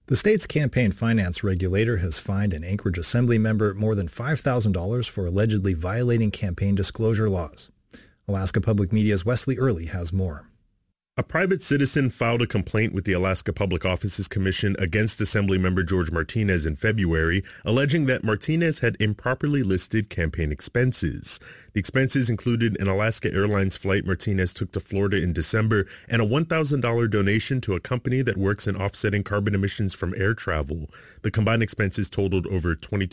The state's campaign finance regulator has fined an Anchorage Assembly member more than $5,000 for allegedly violating campaign disclosure laws. Alaska Public Media's Wesley Early has more. A private citizen filed a complaint with the Alaska Public Offices Commission against Assemblymember George Martinez in February, alleging that Martinez had improperly listed campaign expenses. The expenses included an Alaska Airlines flight Martinez took to Florida in December and a $1,000 donation to a company that works in offsetting carbon emissions from air travel. The combined expenses totaled over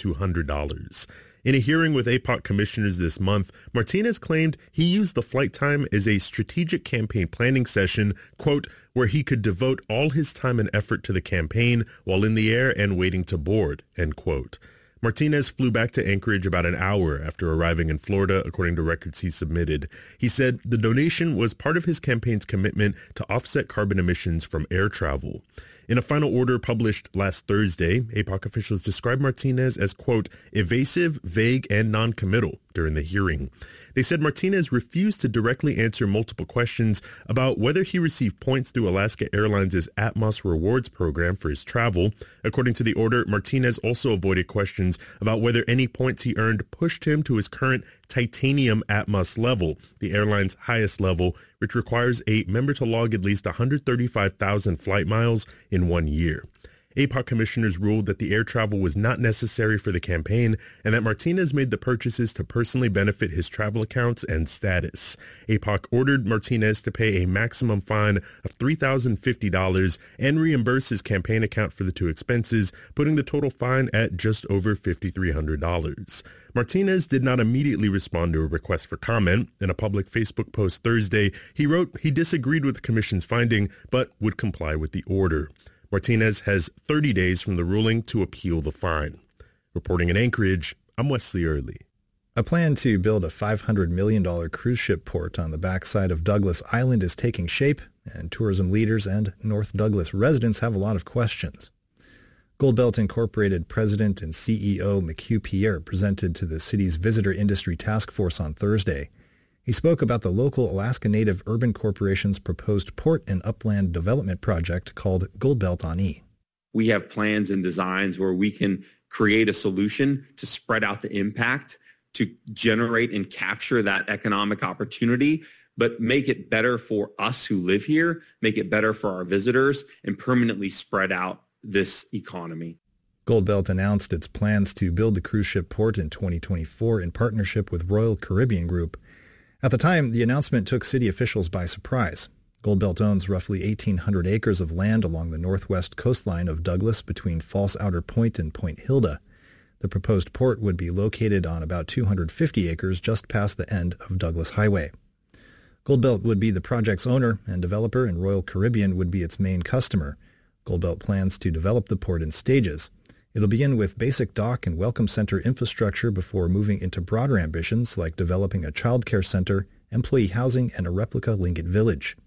$2,200. In a hearing with APOC commissioners this month, Martinez claimed he used the flight time as a strategic campaign planning session, quote, where he could devote all his time and effort to the campaign while in the air and waiting to board, end quote. Martinez flew back to Anchorage about an hour after arriving in Florida, according to records he submitted. He said the donation was part of his campaign's commitment to offset carbon emissions from air travel. In a final order published last Thursday, APOC officials described Martinez as, quote, evasive, vague, and noncommittal during the hearing. They said Martinez refused to directly answer multiple questions about whether he received points through Alaska Airlines' Atmos Rewards program for his travel. According to the order, Martinez also avoided questions about whether any points he earned pushed him to his current Titanium Atmos level, the airline's highest level, which requires a member to log at least 135,000 flight miles in 1 year. APOC commissioners ruled that the air travel was not necessary for the campaign and that Martinez made the purchases to personally benefit his travel accounts and status. APOC ordered Martinez to pay a maximum fine of $3,050 and reimburse his campaign account for the two expenses, putting the total fine at just over $5,300. Martinez did not immediately respond to a request for comment. In a public Facebook post Thursday, he wrote he disagreed with the commission's finding, but would comply with the order. Martinez has 30 days from the ruling to appeal the fine. Reporting in Anchorage, I'm Wesley Early. A plan to build a $500 million cruise ship port on the backside of Douglas Island is taking shape, and tourism leaders and North Douglas residents have a lot of questions. Goldbelt Incorporated President and CEO McHugh Pierre presented to the city's Visitor Industry Task Force on Thursday. He spoke about the local Alaska Native Urban Corporation's proposed port and upland development project called Goldbelt on E. We have plans and designs where we can create a solution to spread out the impact, to generate and capture that economic opportunity, but make it better for us who live here, make it better for our visitors, and permanently spread out this economy. Goldbelt announced its plans to build the cruise ship port in 2024 in partnership with Royal Caribbean Group. At the time, the announcement took city officials by surprise. Goldbelt owns roughly 1,800 acres of land along the northwest coastline of Douglas between False Outer Point and Point Hilda. The proposed port would be located on about 250 acres just past the end of Douglas Highway. Goldbelt would be the project's owner and developer, and Royal Caribbean would be its main customer. Goldbelt plans to develop the port in stages. It'll begin with basic dock and welcome center infrastructure before moving into broader ambitions like developing a child care center, employee housing, and a replica Linkett Village.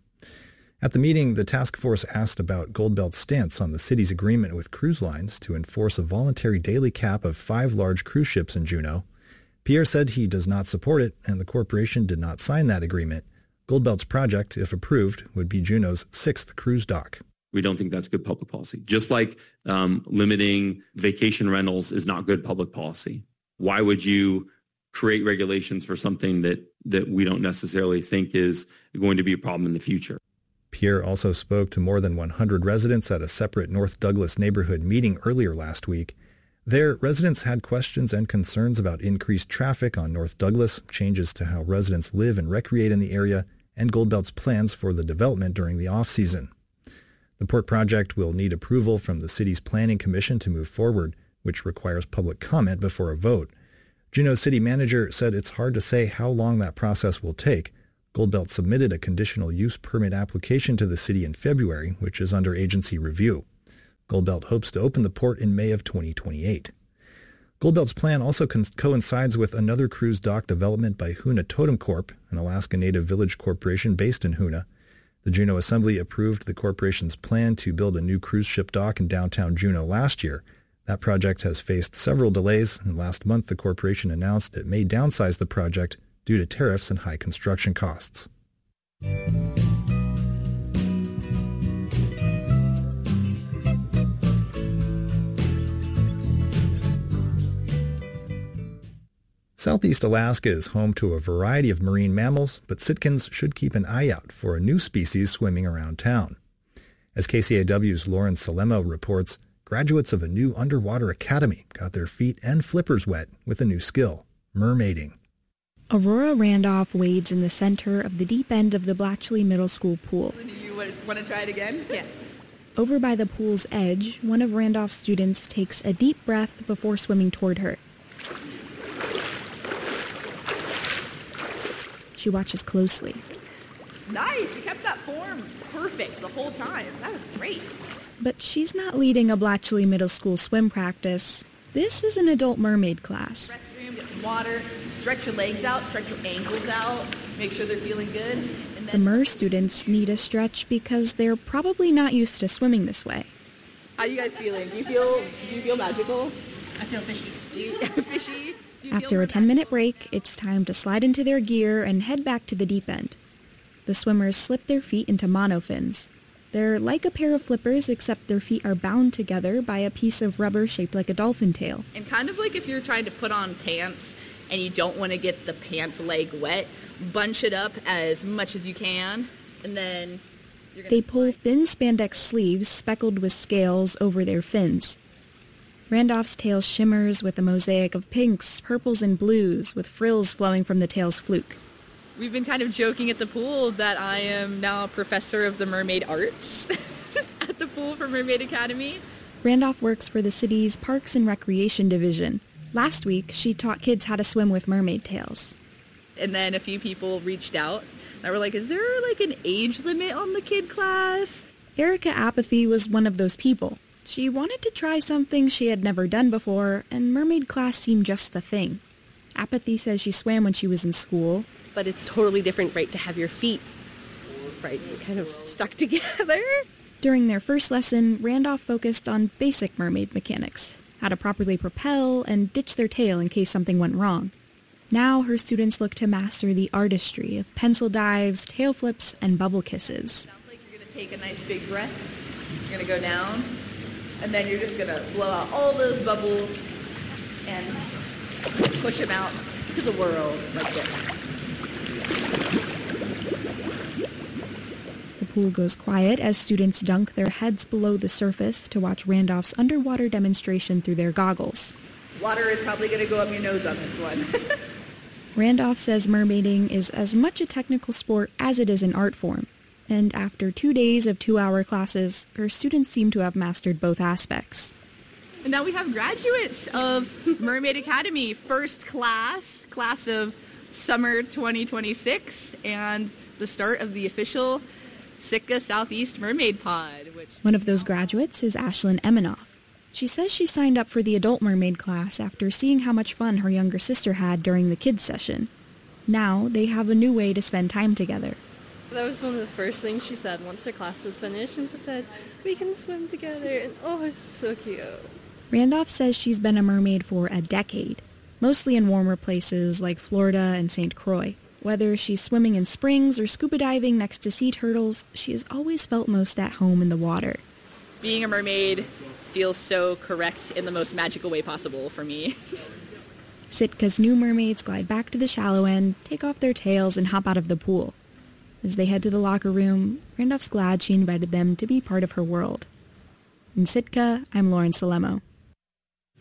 At the meeting, the task force asked about Goldbelt's stance on the city's agreement with cruise lines to enforce a voluntary daily cap of 5 large cruise ships in Juneau. Pierre said he does not support it, and the corporation did not sign that agreement. Goldbelt's project, if approved, would be Juneau's 6th cruise dock. We don't think that's good public policy. Just like limiting vacation rentals is not good public policy. Why would you create regulations for something that we don't necessarily think is going to be a problem in the future? Pierre also spoke to more than 100 residents at a separate North Douglas neighborhood meeting earlier last week. There, residents had questions and concerns about increased traffic on North Douglas, changes to how residents live and recreate in the area, and Goldbelt's plans for the development during the off-season. The port project will need approval from the city's planning commission to move forward, which requires public comment before a vote. Juneau city manager said it's hard to say how long that process will take. Goldbelt submitted a conditional use permit application to the city in February, which is under agency review. Goldbelt hopes to open the port in May of 2028. Goldbelt's plan also coincides with another cruise dock development by Hoonah Totem Corp., an Alaska Native Village corporation based in Hoonah. The Juneau Assembly approved the corporation's plan to build a new cruise ship dock in downtown Juneau last year. That project has faced several delays, and last month the corporation announced it may downsize the project due to tariffs and high construction costs. Southeast Alaska is home to a variety of marine mammals, but Sitkans should keep an eye out for a new species swimming around town. As KCAW's Lauren Salemo reports, graduates of a new underwater academy got their feet and flippers wet with a new skill, mermaiding. Aurora Randolph wades in the center of the deep end of the Blatchley Middle School pool. Do you want to try it again? Yeah. Over by the pool's edge, one of Randolph's students takes a deep breath before swimming toward her. She watches closely. Nice! You kept that form perfect the whole time. That was great. But she's not leading a Blatchley Middle School swim practice. This is an adult mermaid class. Restroom, get some water, stretch your legs out, stretch your ankles out, make sure they're feeling good. And The MER students need a stretch because they're probably not used to swimming this way. How are you guys feeling? Do you feel magical? I feel fishy. Do you fishy? Do you After a 10-minute break, it's time to slide into their gear and head back to the deep end. The swimmers slip their feet into monofins. They're like a pair of flippers, except their feet are bound together by a piece of rubber shaped like a dolphin tail. And kind of like if you're trying to put on pants and you don't want to get the pant leg wet, bunch it up as much as you can, and then you're going to They pull thin spandex sleeves speckled with scales over their fins. Randolph's tail shimmers with a mosaic of pinks, purples, and blues, with frills flowing from the tail's fluke. We've been kind of joking at the pool that I am now a professor of the mermaid arts at the pool for Mermaid Academy. Randolph works for the city's Parks and Recreation Division. Last week, she taught kids how to swim with mermaid tails. And then a few people reached out and were like, is there like an age limit on the kid class? Erica Apathy was one of those people. She wanted to try something she had never done before, and mermaid class seemed just the thing. Apathy says she swam when she was in school. But it's totally different, right, to have your feet, right, kind of stuck together. During their first lesson, Randolph focused on basic mermaid mechanics, how to properly propel and ditch their tail in case something went wrong. Now her students look to master the artistry of pencil dives, tail flips, and bubble kisses. Sounds like you're going to take a nice big breath. You're going to go down, and then you're just going to blow out all those bubbles and push them out to the world like this. The pool goes quiet as students dunk their heads below the surface to watch Randolph's underwater demonstration through their goggles. Water is probably going to go up your nose on this one. Randolph says mermaiding is as much a technical sport as it is an art form. And after 2 days of 2-hour classes, her students seem to have mastered both aspects. And now we have graduates of Mermaid Academy, first class of summer 2026, and the start of the official Sitka Southeast Mermaid Pod. One of those graduates is Ashlyn Eminoff. She says she signed up for the adult mermaid class after seeing how much fun her younger sister had during the kids' session. Now they have a new way to spend time together. That was one of the first things she said once her class was finished, and she said, we can swim together, and oh, it's so cute. Randolph says she's been a mermaid for a decade, mostly in warmer places like Florida and St. Croix. Whether she's swimming in springs or scuba diving next to sea turtles, she has always felt most at home in the water. Being a mermaid feels so correct in the most magical way possible for me. Sitka's new mermaids glide back to the shallow end, take off their tails, and hop out of the pool. As they head to the locker room, Randolph's glad she invited them to be part of her world. In Sitka, I'm Lauren Salemo.